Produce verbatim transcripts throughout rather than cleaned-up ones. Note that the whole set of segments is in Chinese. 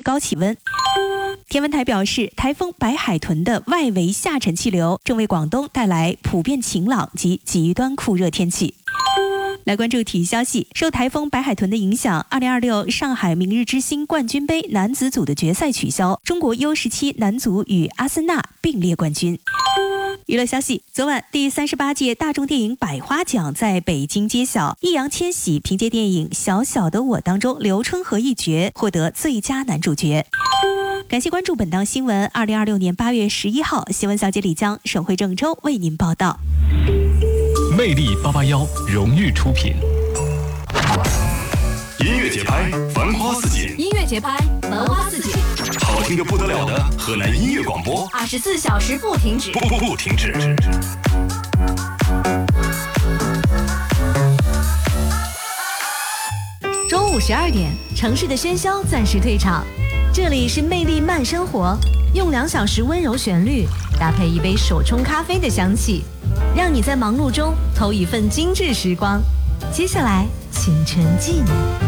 高气温。天文台表示，台风白海豚的外围下沉气流正为广东带来普遍晴朗及极端酷热天气。来关注体育消息，受台风白海豚的影响，二零二六上海明日之星冠军杯男子组的决赛取消，中国 U 十七 男足与阿森纳并列冠军。娱乐消息，昨晚第三十八届大众电影百花奖在北京揭晓，易烊千玺凭借电影《小小的我》当中刘春和一角获得最佳男主角。感谢关注本档新闻。二零二六年八月十一号，新闻小姐李江、沈慧郑州为您报道。 魅力八八幺荣誉出品。 音乐节拍，繁花似锦； 音乐节拍，繁花似锦。 好听的不得了的河南音乐广播， 二十四小时不停止， 不不不停止。 中午十二点，城市的喧嚣暂时退场，这里是魅力慢生活，用两小时温柔旋律搭配一杯手冲咖啡的香气，让你在忙碌中偷一份精致时光。接下来，请沉浸。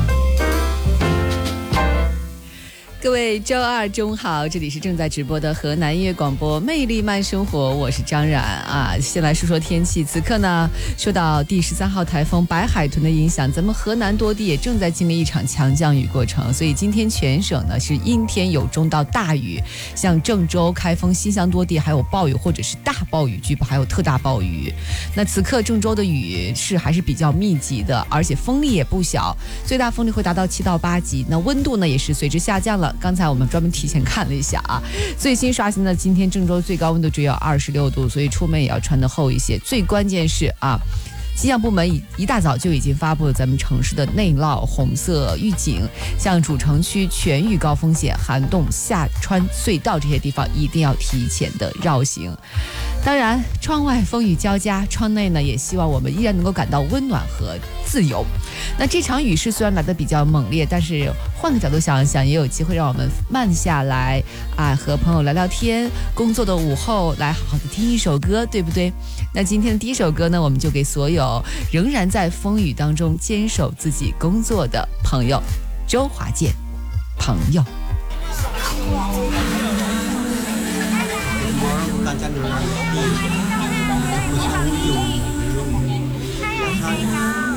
各位周二中好，这里是正在直播的河南音乐广播魅力慢生活，我是张冉啊。先来说说天气，此刻呢受到第十三号台风白海豚的影响，咱们河南多地也正在经历一场强降雨过程，所以今天全省呢是阴天有中到大雨，像郑州、开封、新乡多地还有暴雨或者是大暴雨，局部还有特大暴雨。那此刻郑州的雨是还是比较密集的，而且风力也不小，最大风力会达到七到八级，那温度呢也是随之下降了。刚才我们专门提前看了一下啊，最新刷新的今天郑州最高温度只有二十六度，所以出门也要穿得厚一些。最关键是啊，气象部门一大早就已经发布了咱们城市的内涝红色预警，像主城区全域高风险，涵洞、下川隧道这些地方一定要提前的绕行。当然，窗外风雨交加，窗内呢也希望我们依然能够感到温暖和自由。那这场雨势虽然来得比较猛烈，但是换个角度想一想，也有机会让我们慢下来啊，和朋友聊聊天。工作的午后，来好好的听一首歌，对不对？那今天的第一首歌呢，我们就给所有仍然在风雨当中坚守自己工作的朋友，周华健，朋友。 大家留意，互相有有有，让他。